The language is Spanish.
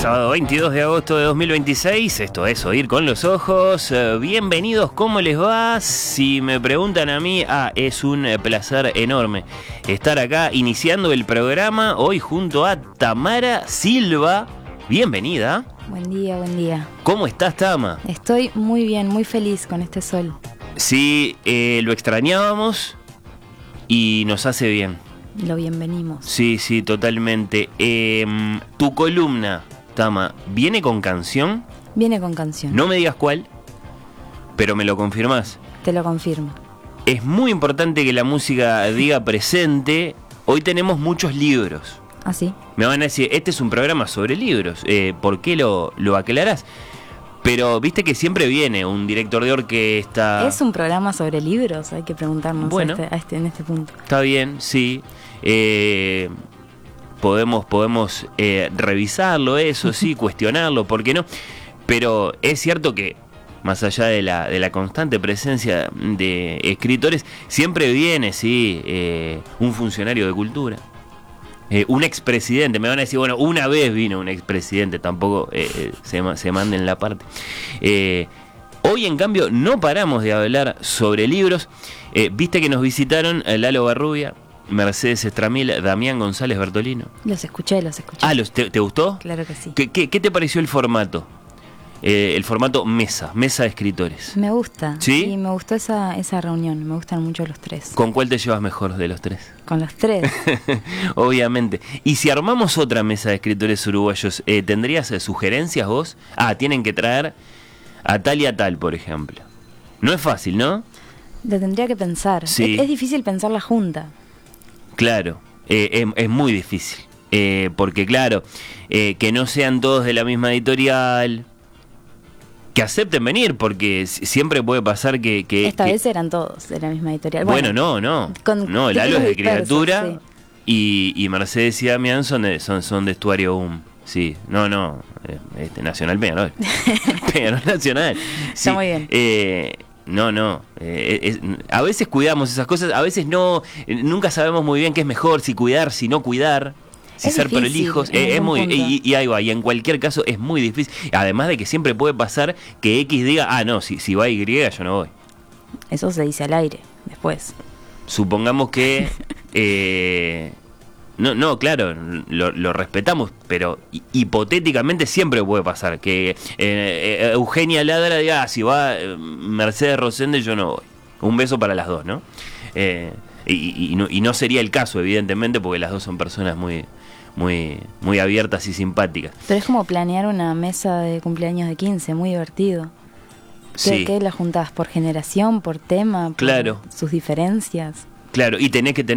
Sábado 22 de agosto de 2026, esto es Oír con los Ojos. Bienvenidos, ¿cómo les va? Si me preguntan a mí, es un placer enorme estar acá iniciando el programa hoy junto a Tamara Silva. Bienvenida. Buen día, buen día. ¿Cómo estás, Tama? Estoy muy bien, muy feliz con este sol. Sí, lo extrañábamos y nos hace bien. Lo bienvenimos. Sí, totalmente. Tu columna, Tama, ¿viene con canción? Viene con canción. No me digas cuál, pero me lo confirmás. Te lo confirmo. Es muy importante que la música diga presente. Hoy tenemos muchos libros. ¿Ah, sí? Me van a decir, este es un programa sobre libros. ¿Por qué lo aclarás? Pero viste que siempre viene un director de orquesta. ¿Es un programa sobre libros? Hay que preguntarnos bueno, en este punto. Está bien, sí. Podemos revisarlo, eso sí, cuestionarlo, ¿por qué no? Pero es cierto que, más allá de la constante presencia de escritores, siempre viene, sí, un funcionario de cultura. Un expresidente, me van a decir, bueno, una vez vino un expresidente, tampoco se manden la parte. Hoy, en cambio, no paramos de hablar sobre libros. Viste que nos visitaron Lalo Barrubia, Mercedes Estramil, Damián González Bertolino. Los escuché. ¿Te gustó? Claro que sí. ¿Qué te pareció el formato? El formato mesa de escritores. Me gusta. ¿Sí? Y me gustó esa reunión. Me gustan mucho los tres. ¿Con cuál te llevas mejor de los tres? Con los tres. Obviamente. Y si armamos otra mesa de escritores uruguayos, ¿tendrías sugerencias vos? Tienen que traer a tal y a tal, por ejemplo. No es fácil, ¿no? Lo tendría que pensar. Sí. Es difícil pensar la junta. Claro, es muy difícil. Porque claro, que no sean todos de la misma editorial, que acepten venir, porque siempre puede pasar que Esta vez eran todos de la misma editorial. Bueno, no, Lalo es de Criatura, sí. y Mercedes y Damián son de Estuario sí, Nacional Peñarol. Peñarol Nacional. Sí, está muy bien. A veces cuidamos esas cosas, a veces no, nunca sabemos muy bien qué es mejor, si cuidar, si no cuidar. Si es ser difícil, prolijos, es muy, y ahí va, y en cualquier caso es muy difícil. Además de que siempre puede pasar que X diga, si va Y, yo no voy. Eso se dice al aire, después. Supongamos que, claro, lo respetamos, pero hipotéticamente siempre puede pasar que Eugenia Ladra diga, si va Mercedes Rosende, yo no voy. Un beso para las dos, ¿no? Y no sería el caso, evidentemente, porque las dos son personas muy abiertas y simpáticas. Pero es como planear una mesa de cumpleaños de 15, muy divertido. ¿Qué la juntás? ¿Por generación, por tema, por claro, sus diferencias? Claro, y tenés que tener